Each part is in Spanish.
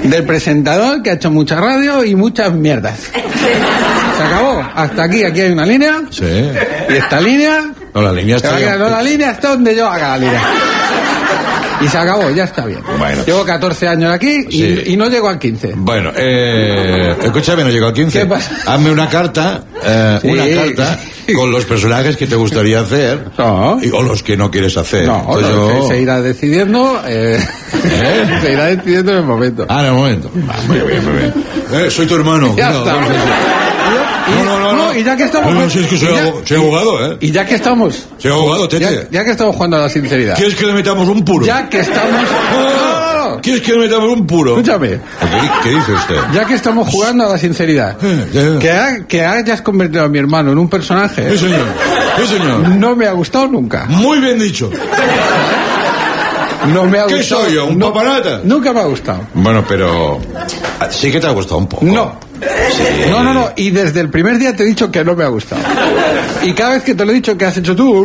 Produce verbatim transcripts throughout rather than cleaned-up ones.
del presentador que ha hecho mucha radio y muchas mierdas. Se acabó. Hasta aquí, aquí hay una línea. Sí. Y esta línea... No, la línea está... No, la línea está donde yo haga la línea. Y se acabó, ya está bien. Bueno. Llevo catorce años aquí y, Sí. y no llego al quince. Bueno, eh, escúchame, no llego al quince. ¿Qué pasa? Hazme una carta, eh, Sí. una carta con los personajes que te gustaría hacer No. y, o los que no quieres hacer. No, Entonces no, yo- se, se irá decidiendo. Eh, ¿Eh? Se irá decidiendo en el momento. Ah, en el momento. Ah, muy bien, muy bien. Eh, soy tu hermano. Ya No, está. vamos a hacer. Y- No, no, no, no. y ya que estamos. No, no, si es que soy, y ya- abo- soy abogado, ¿eh? Y ya que estamos. Soy abogado, tete. Ya, ya que estamos jugando a la sinceridad. ¿Quieres que le metamos un puro? Ya que estamos. No, no, no. ¿Quieres que le metamos un puro? Escúchame. ¿Qué, qué dice usted? Ya que estamos jugando a la sinceridad. Eh, ya, ya. Que, ha- que hayas convertido a mi hermano en un personaje. Sí, señor. Sí, señor. No me ha gustado nunca. Muy bien dicho. No me ha ¿Qué gustado. soy yo, un no- papanata? Nunca me ha gustado. Bueno, pero sí que te ha gustado un poco. No. Sí. No, no, no. Y desde el primer día te he dicho que no me ha gustado. Y cada vez que te lo he dicho, ¿qué has hecho tú?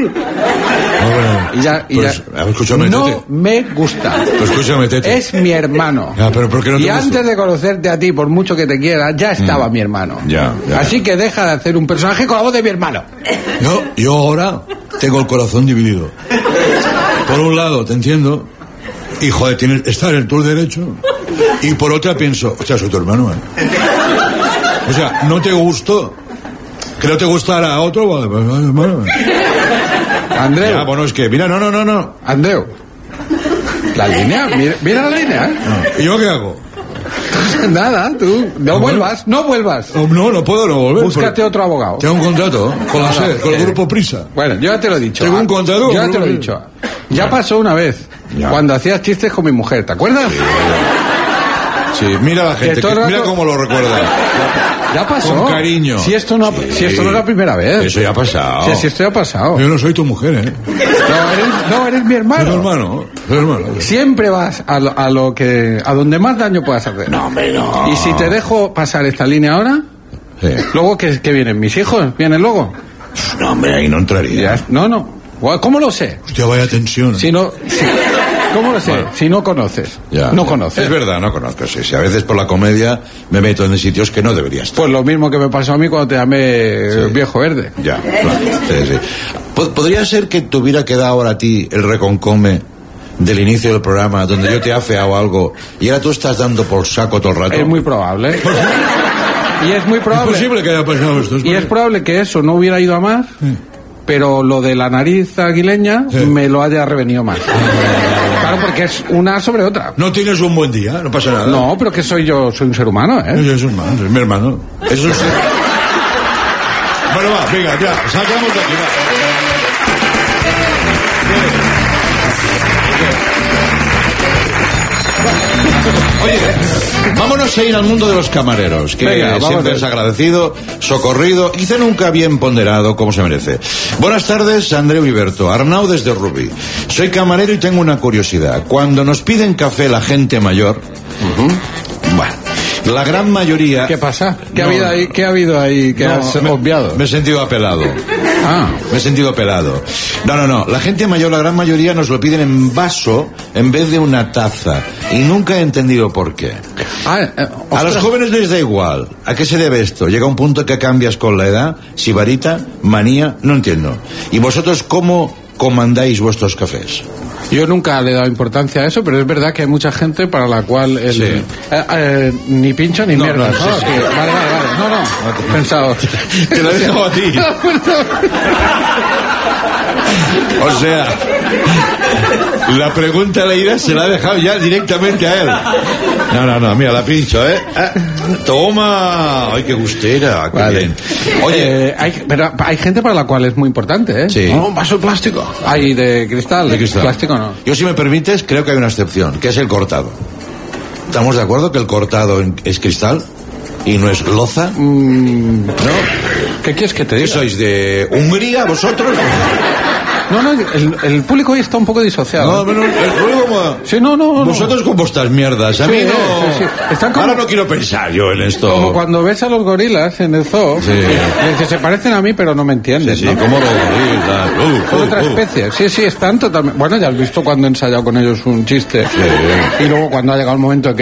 Y ya, y Pues, ya. a ver, escúchame, no Tete. me gusta. Pues escúchame, Tete. Es mi hermano. Ya, pero ¿por qué no te y gusta? antes de conocerte a ti, por mucho que te quiera, ya estaba mi hermano. Ya, ya. Así que deja de hacer un personaje con la voz de mi hermano. Yo, yo ahora tengo el corazón dividido. Por un lado, te entiendo. Y joder, tienes, estar en tu derecho. Y por otra pienso, o sea, soy tu hermano, ¿eh? O sea, no te gustó. Que no te gustara a otro, vale, pues, vale, hermano. Andreu. Ya, bueno, es que, mira, no, no, no, no. Andreu. La línea, mira, mira la línea. ¿eh? ¿Y yo qué hago? Nada, tú. No Ah, vuelvas, no vuelvas. Oh, no, no puedo no volver. Búscate porque otro abogado. Tengo un contrato con la Nada, SER, con el eh, grupo Prisa. Bueno, yo ya te lo he dicho. Tengo un Ah, contador, Yo ya te lo he ¿no? dicho. Ya pasó una vez. Ya. Cuando hacías chistes con mi mujer, ¿te acuerdas? Sí, mira la gente, Que todo el que- mira rato- cómo lo recuerda. Ya pasó. Con cariño. Si esto no, Sí. si esto no es la primera vez. Eso ya ha pasado. Si, si esto ya ha pasado. Yo no soy tu mujer, ¿eh? No, eres, no, eres mi hermano. Soy tu hermano. Soy tu hermano. Siempre vas a lo, a lo que a donde más daño puedas hacer. No, hombre, no. Y si te dejo pasar esta línea ahora, Sí. luego que, que vienen mis hijos, vienen luego. No, hombre, ahí no entraría. Ya, no, no. ¿Cómo lo sé? Hostia, vaya tensión. Si no, si- ¿cómo lo sé? Bueno. Si no conoces. Ya. No conoces. Es verdad, no conozco. Sí, sí. A veces por la comedia me meto en sitios que no debería estar. Pues lo mismo que me pasó a mí cuando te llamé Sí. viejo verde. Ya, claro. Sí, sí. Po- ¿Podría ser que te hubiera quedado ahora a ti el reconcome del inicio del programa, donde yo te he afeado algo y ahora tú estás dando por saco todo el rato? Es muy probable. Y es muy Es probable. posible que haya pasado esto. Y es probable que eso no hubiera ido a más, pero lo de la nariz aguileña Sí. me lo haya revenido más. Claro, porque es una sobre otra. No tienes un buen día, no pasa nada. No, pero que soy yo, soy un ser humano, ¿eh? Es un hermano, es mi hermano. Es un ser- Bueno, va, venga, ya, sacamos de aquí, va. Oye, vámonos a ir al mundo de los camareros, que Venga, vamos a siempre ver. es agradecido, socorrido, quizá nunca bien ponderado como se merece. Buenas tardes, Andreu Iberto, Arnau desde Rubí. Soy camarero y tengo una curiosidad. Cuando nos piden café la gente mayor, bueno, la gran mayoría... ¿Qué pasa? ¿Qué, No, ha, habido ahí, ¿Qué ha habido ahí que No, has me- obviado? Me he sentido apelado. Ah, Me he sentido apelado. No, no, no. La gente mayor, la gran mayoría, nos lo piden en vaso en vez de una taza. Y nunca he entendido por qué. ah eh, A ostras. los jóvenes les da igual. ¿A qué se debe esto? ¿Llega un punto que cambias con la edad? ¿Sibarita? ¿Manía? No entiendo. ¿Y vosotros cómo comandáis vuestros cafés? Yo nunca le he dado importancia a eso, pero es verdad que hay mucha gente para la cual el, Sí. eh, eh, ni pincho ni No, mierda. no, sí, ¿no? sí. Que- vale, vale, vale. No, no. He pensado. Te lo he dejado a ti. O sea, la pregunta leída se la ha dejado ya directamente a él. No, no, no, mira, la pincho, ¿eh? Ah, toma. ¡Ay, qué gustera! ¡Qué Vale. bien! Oye, Eh, hay, pero hay gente para la cual es muy importante, ¿eh? Sí. No, un vaso de plástico. Hay de cristal, de cristal. plástico no. Yo, si me permites, creo que hay una excepción, que es el cortado. ¿Estamos de acuerdo que el cortado en- es cristal y no es loza? Mm, ¿No? ¿Qué quieres que te ¿Qué diga? sois, de Hungría vosotros? No, no, el, el público hoy está un poco disociado. No, pero el público como... Sí, no, no, no. Vosotros con vuestras mierdas, a Sí, mí no... sí, sí. Están como- Ahora no quiero pensar yo en esto. Como cuando ves a los gorilas en el zoo, Sí. y dices, se parecen a mí, pero no me entienden, Sí, sí, ¿no? como los gorilas. Uh, Son uh, otra uh. especie. Sí, sí, están totalmente... Bueno, ya has visto cuando he ensayado con ellos un chiste. Sí. Y luego cuando ha llegado el momento de que